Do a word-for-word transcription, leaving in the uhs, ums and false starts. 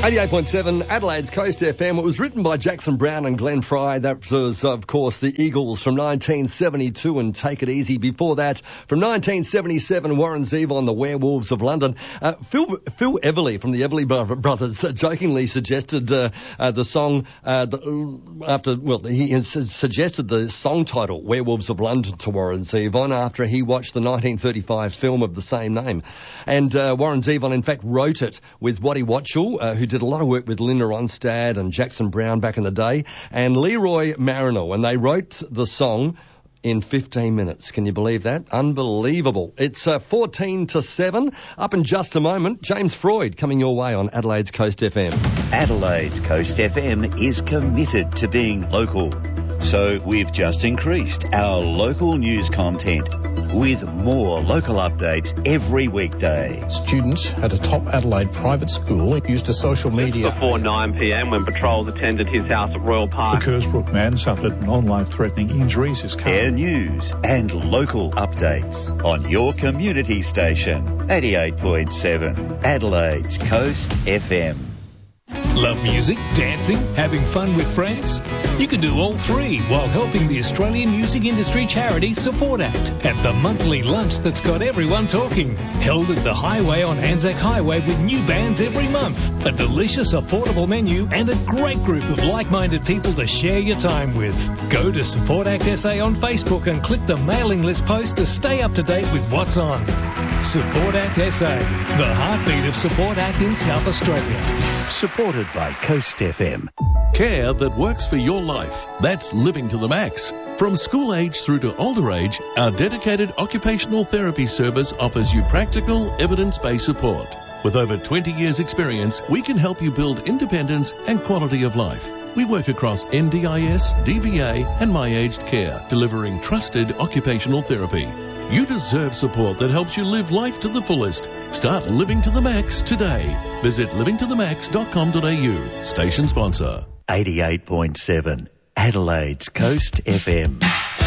eighty-eight point seven Adelaide's Coast F M. It was written by Jackson Browne and Glenn Fry. That was, of course, the Eagles from nineteen seventy-two and Take It Easy. Before that, from nineteen seventy-seven, Warren Zevon, The Werewolves of London. Uh, Phil, Phil Everly from the Everly Brothers uh, jokingly suggested uh, uh, the song uh, the, after, well, he suggested the song title, Werewolves of London, to Warren Zevon after he watched the nineteen thirty-five film of the same name. And uh, Warren Zevon, in fact, wrote it with Waddy Watchell, uh, who did a lot of work with Linda Ronstadt and Jackson Browne back in the day, and Leroy Marino, and they wrote the song in fifteen minutes. Can you believe that? Unbelievable. It's uh, fourteen to seven. Up in just a moment, James Freud coming your way on Adelaide's Coast F M. Adelaide's Coast F M is committed to being local. So we've just increased our local news content with more local updates every weekday. Students at a top Adelaide private school used a social media... Before nine p.m. when patrols attended his house at Royal Park. The Kersbrook man suffered non-life-threatening injuries. His car... Air news and local updates on your community station. eighty-eight point seven Adelaide's Coast F M. Love music, dancing, having fun with friends? You can do all three while helping the Australian music industry charity Support Act at the monthly lunch that's got everyone talking. Held at the Highway on Anzac Highway with new bands every month. A delicious, affordable menu and a great group of like-minded people to share your time with. Go to Support Act S A on Facebook and click the mailing list post to stay up to date with what's on. Support Act S A, the heartbeat of Support Act in South Australia. Supported by Coast F M. Care that works for your life. That's living to the max. From school age through to older age, our dedicated occupational therapy service offers you practical, evidence-based support. With over twenty years' experience, we can help you build independence and quality of life. We work across N D I S, D V A and My Aged Care, delivering trusted occupational therapy. You deserve support that helps you live life to the fullest. Start living to the max today. Visit living to the max dot com dot a u. Station sponsor. eighty-eight point seven Adelaide's Coast F M.